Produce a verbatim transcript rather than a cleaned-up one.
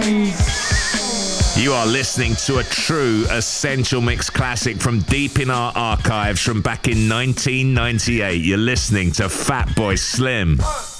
You are listening to a true Essential Mix classic from deep in our archives from back in nineteen ninety-eight. You're listening to Fatboy Slim.